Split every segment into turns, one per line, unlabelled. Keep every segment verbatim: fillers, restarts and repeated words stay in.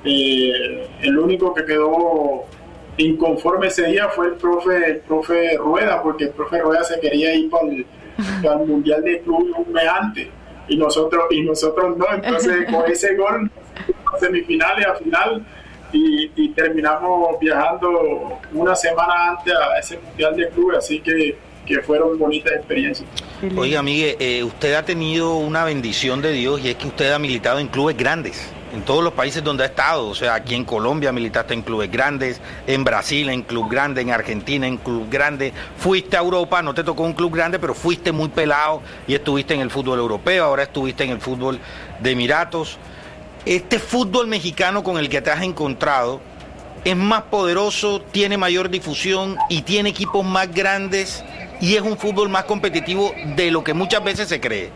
Eh, el único que quedó inconforme ese día fue el profe, el profe Rueda, porque el profe Rueda se quería ir para el, para el Mundial de Club un mes antes, y nosotros, y nosotros no. Entonces con ese gol, semifinales a final, y, y terminamos viajando una semana antes a ese Mundial de Club, así que, que fueron bonitas experiencias.
Oiga, Miguel, eh, usted ha tenido una bendición de Dios, y es que usted ha militado en clubes grandes, en todos los países donde ha estado. O sea, aquí en Colombia militaste en clubes grandes, en Brasil en club grande, en Argentina en club grande, fuiste a Europa, no te tocó un club grande, pero fuiste muy pelado y estuviste en el fútbol europeo, ahora estuviste en el fútbol de Emiratos. Este fútbol mexicano con el que te has encontrado es más poderoso, tiene mayor difusión y tiene equipos más grandes, y es un fútbol más competitivo de lo que muchas veces se cree.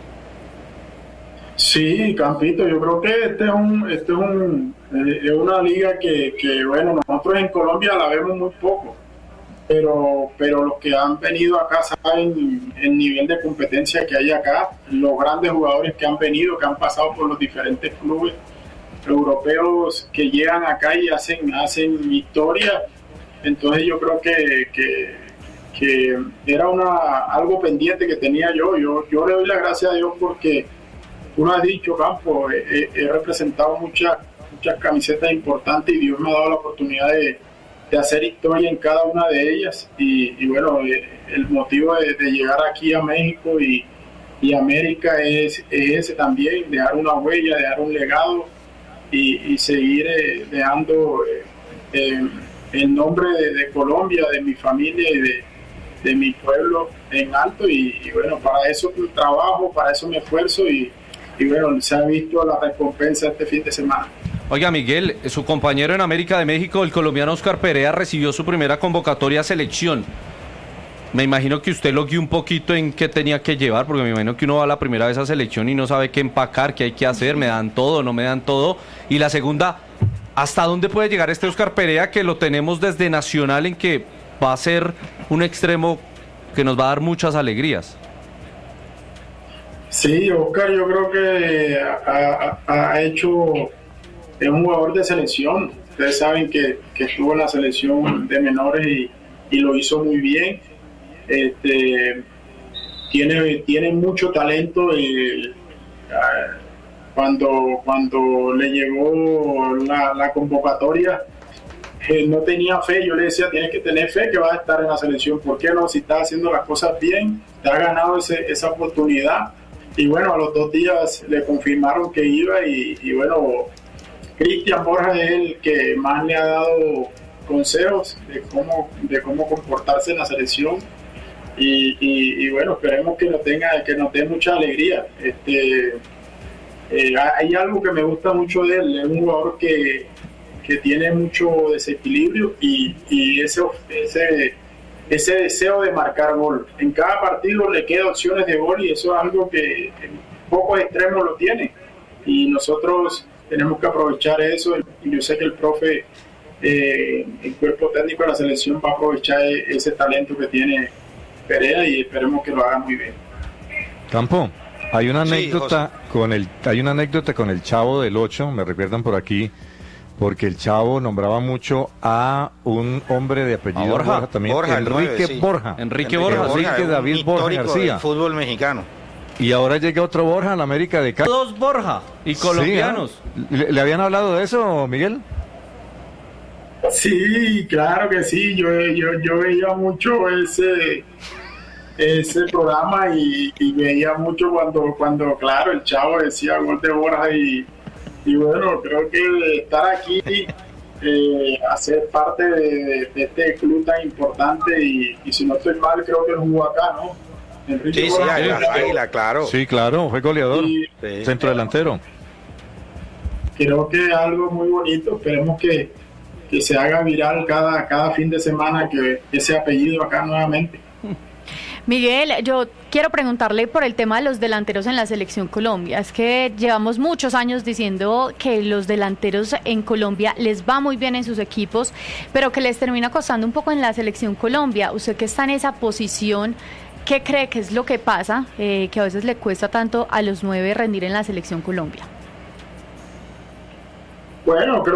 Sí, Campito, yo creo que este es un, este es un, eh, es una liga que, que, bueno, nosotros en Colombia la vemos muy poco, pero, pero los que han venido acá saben el nivel de competencia que hay acá, los grandes jugadores que han venido, que han pasado por los diferentes clubes europeos, que llegan acá y hacen, hacen historia. Entonces yo creo que, que, que era una, algo pendiente que tenía yo. yo, yo le doy las gracias a Dios porque tú lo has dicho, Campo, he, he representado muchas muchas camisetas importantes y Dios me ha dado la oportunidad de, de hacer historia en cada una de ellas. Y, y bueno, el motivo de, de llegar aquí a México y, y América es, es ese también, dejar una huella, dejar un legado y, y seguir eh, dejando eh, eh, el nombre de, de Colombia, de mi familia y de, de mi pueblo en alto. Y, y bueno, para eso trabajo, para eso me esfuerzo y y bueno, se ha visto la recompensa este fin de semana.
Oiga, Miguel, su compañero en América de México, el colombiano Oscar Perea, recibió su primera convocatoria a selección. Me imagino que usted lo guió un poquito en qué tenía que llevar, porque me imagino que uno va la primera vez a selección y no sabe qué empacar, qué hay que hacer, me dan todo, no me dan todo. Y la segunda, ¿hasta dónde puede llegar este Oscar Perea, que lo tenemos desde Nacional, en que va a ser un extremo que nos va a dar muchas alegrías?
Sí, Oscar, yo creo que ha, ha, ha hecho, es un jugador de selección. Ustedes saben que, que estuvo en la selección de menores y, y lo hizo muy bien. Este, tiene, tiene mucho talento y cuando, cuando le llegó la, la convocatoria eh, no tenía fe. Yo le decía, tienes que tener fe que vas a estar en la selección. ¿Por qué no? Si estás haciendo las cosas bien, te has ganado ese, esa oportunidad. Y bueno, a los dos días le confirmaron que iba y, y bueno, Cristian Borja es el que más le ha dado consejos de cómo, de cómo comportarse en la selección y, y, y bueno, esperemos que nos tenga, que nos dé mucha alegría. Este, eh, hay algo que me gusta mucho de él, es un jugador que, que tiene mucho desequilibrio y, y ese, ese ese deseo de marcar gol. En cada partido le queda opciones de gol y eso es algo que pocos extremos lo tienen y nosotros tenemos que aprovechar eso. Y yo sé que el profe, eh, el cuerpo técnico de la selección va a aprovechar ese talento que tiene Perea y esperemos que lo haga muy bien.
Campo, hay una anécdota
sí,
con el hay una anécdota con el Chavo del Ocho, me recuerdan por aquí, porque el Chavo nombraba mucho a un hombre de apellido
a Borja,
Borja también,
Borja,
Enrique
nueve, sí.
Borja.
Enrique
Enrique
Borja,
Borja,
Borja,
Enrique David Borja García.
Del fútbol mexicano.
Y ahora llega otro Borja a la América de Cali.
Dos Borja y colombianos.
Sí, ¿eh? ¿Le, ¿Le habían hablado de eso, Miguel?
Sí, claro que sí. Yo, yo, yo veía mucho ese ese programa y, y veía mucho cuando, cuando, claro, el Chavo decía gol de Borja y, y bueno, creo que estar aquí, eh, hacer parte de, de este club tan importante y, y si no estoy mal, creo que él jugó acá, ¿no? Enrique
Sí, sí,
Borja,
Águila, Águila, claro.
Sí, claro, fue goleador,
y,
Sí.
centro delantero.
creo que es algo muy bonito. Esperemos que, que se haga viral cada, cada fin de semana que ese apellido acá nuevamente.
Miguel, yo quiero preguntarle por el tema de los delanteros en la Selección Colombia. Es que llevamos muchos años diciendo que los delanteros en Colombia les va muy bien en sus equipos, pero que les termina costando un poco en la Selección Colombia. Usted que está en esa posición, ¿qué cree que es lo que pasa, eh, que a veces le cuesta tanto a los nueve rendir en la Selección Colombia?
Bueno, creo